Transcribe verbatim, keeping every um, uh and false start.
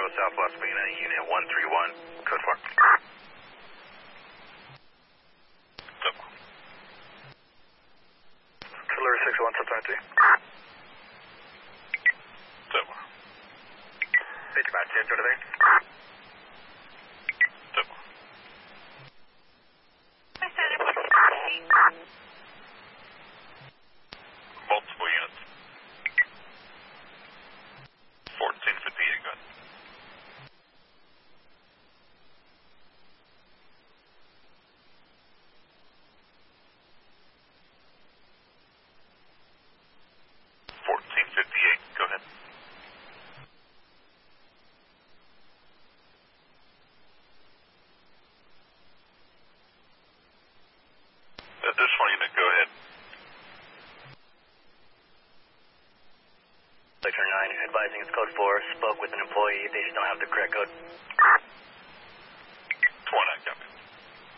Southwest Lena, Unit one three one, code four. Killer six one, subtwenty. Double. Page about ten, today. Double. Multiple units. fourteen fifty-eight, go ahead. fourteen fifty-eight, go ahead. Additional unit, go ahead. Sector nine, advising it's code four, spoke with an employee, they just don't have the correct code.